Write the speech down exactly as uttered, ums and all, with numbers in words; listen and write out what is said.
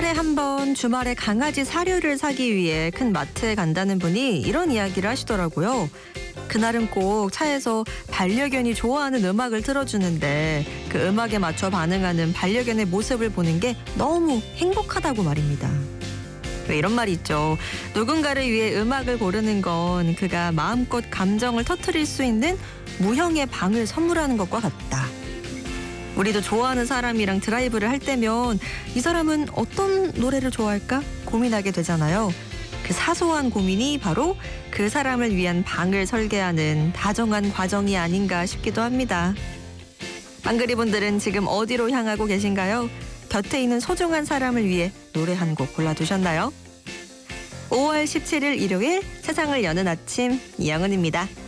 달에 한 번 주말에 강아지 사료를 사기 위해 큰 마트에 간다는 분이 이런 이야기를 하시더라고요. 그날은 꼭 차에서 반려견이 좋아하는 음악을 틀어주는데 그 음악에 맞춰 반응하는 반려견의 모습을 보는 게 너무 행복하다고 말입니다. 왜 이런 말이 있죠. 누군가를 위해 음악을 고르는 건 그가 마음껏 감정을 터뜨릴 수 있는 무형의 방을 선물하는 것과 같다. 우리도 좋아하는 사람이랑 드라이브를 할 때면 이 사람은 어떤 노래를 좋아할까 고민하게 되잖아요. 그 사소한 고민이 바로 그 사람을 위한 방을 설계하는 다정한 과정이 아닌가 싶기도 합니다. 빵그리분들은 지금 어디로 향하고 계신가요? 곁에 있는 소중한 사람을 위해 노래 한 곡 골라두셨나요? 오월 십칠일 일요일 세상을 여는 아침 이영은입니다.